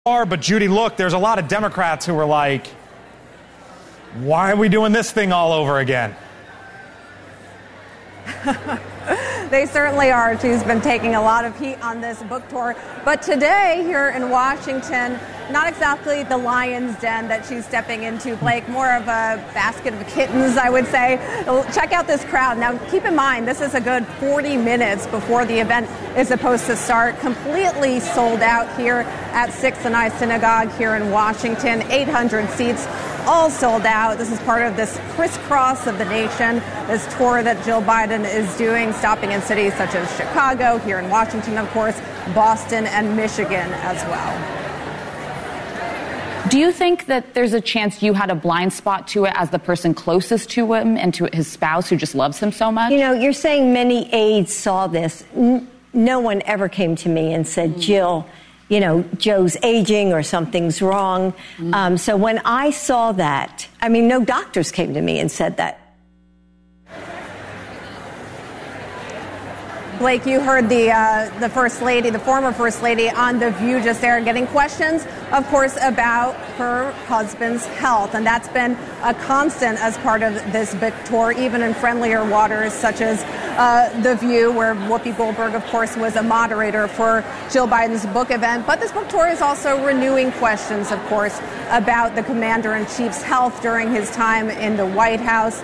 But Judy, look, there's a lot of Democrats who are like, why are we doing this thing all over again? They certainly are. She's been taking a lot of heat on this book tour. But today, here in Washington, not exactly the lion's den that she's stepping into, Blake, more of a basket of kittens, I would say. Check out this crowd. Now, keep in mind, this is a good 40 minutes before the event is supposed to start. Completely sold out here at 6th and I Synagogue here in Washington. 800 seats, all sold out. This is part of this crisscross of the nation, this tour that Jill Biden is doing, stopping in cities such as Chicago, here in Washington, of course, Boston and Michigan as well. Do you think that there's a chance you had a blind spot to it as the person closest to him and to his spouse who just loves him so much? You know, you're saying many aides saw this. No one ever came to me and said, Jill, you know, Joe's aging or something's wrong. So when I saw that, I mean, no doctors came to me and said that. Blake, you heard the First Lady, the former First Lady on The View just there, getting questions, of course, about her husband's health. And that's been a constant as part of this book tour, even in friendlier waters such as The View, where Whoopi Goldberg, of course, was a moderator for Jill Biden's book event. But this book tour is also renewing questions, of course, about the commander-in-chief's health during his time in the White House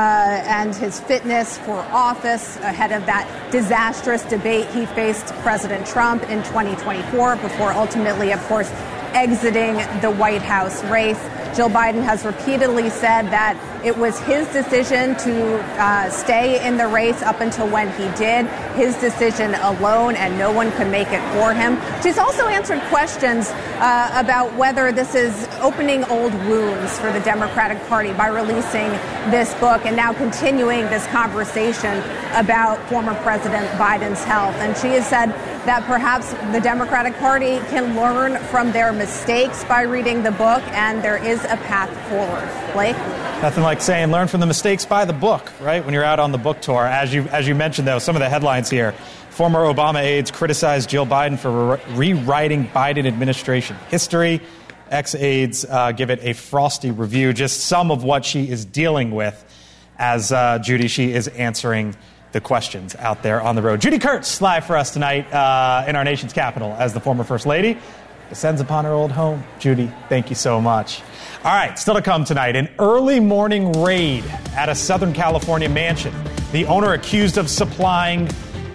and his fitness for office ahead of that disastrous debate he faced President Trump in 2024 before ultimately, of course, exiting the White House race. Jill Biden has repeatedly said that it was his decision to stay in the race up until when he did, his decision alone, and no one could make it for him. She's also answered questions about whether this is opening old wounds for the Democratic Party by releasing this book and now continuing this conversation about former President Biden's health. And she has said that perhaps the Democratic Party can learn from their mistakes by reading the book, and there is a path forward. Blake? Nothing like saying learn from the mistakes by the book, right? When you're out on the book tour. As you mentioned, though, some of the headlines here. Former Obama aides criticize Jill Biden for rewriting Biden administration history. Ex-aides give it a frosty review. Just some of what she is dealing with as, Judy, she is answering the questions out there on the road. Judy Kurtz, live for us tonight in our nation's capital as the former First Lady descends upon her old home. Judy, thank you so much. All right, still to come tonight, an early morning raid at a Southern California mansion. The owner accused of supplying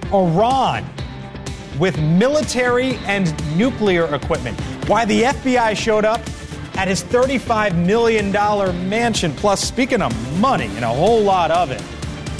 Iran with military and nuclear equipment. Why the FBI showed up at his $35 million mansion. Plus, speaking of money and a whole lot of it,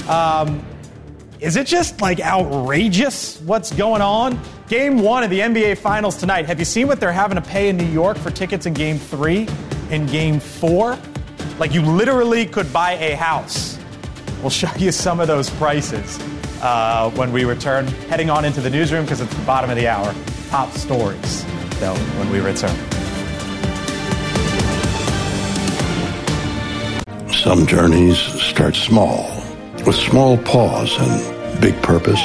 is it just like outrageous what's going on? Game 1 of the NBA Finals tonight. Have you seen what they're having to pay in New York for tickets in Game 3 and Game 4? Like, you literally could buy a house. We'll show you some of those prices when we return. Heading on into the newsroom because it's the bottom of the hour. Top stories, though, when we return. Some journeys start small, with small pause and big purpose.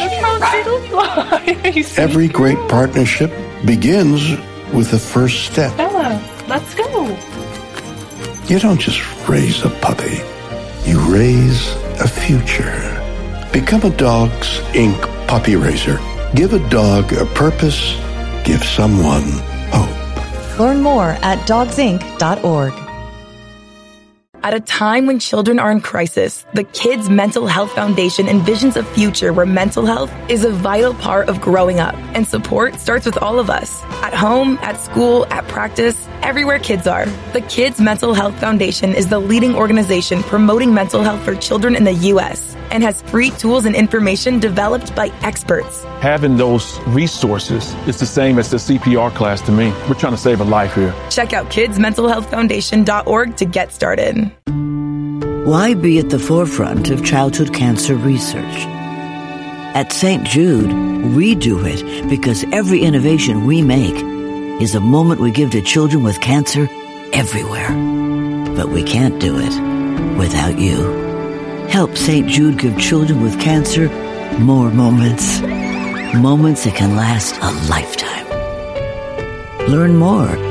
Every great partnership begins with the first step. Bella, let's go. You don't just raise a puppy. You raise a future. Become a Dogs Inc. puppy raiser. Give a dog a purpose. Give someone hope. Learn more at dogsinc.org. At a time when children are in crisis, the Kids Mental Health Foundation envisions a future where mental health is a vital part of growing up. And support starts with all of us. At home, at school, at practice, everywhere kids are. The Kids Mental Health Foundation is the leading organization promoting mental health for children in the U.S. and has free tools and information developed by experts. Having those resources is the same as the CPR class to me. We're trying to save a life here. Check out kidsmentalhealthfoundation.org to get started. Why be at the forefront of childhood cancer research? At St. Jude, we do it because every innovation we make is a moment we give to children with cancer everywhere. But we can't do it without you. Help St. Jude give children with cancer more moments. Moments that can last a lifetime. Learn more